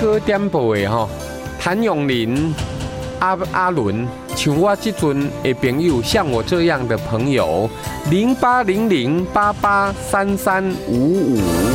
歌点播的吼，谭咏麟、阿伦，像我这阵的朋友，像我这样的朋友，0800883355。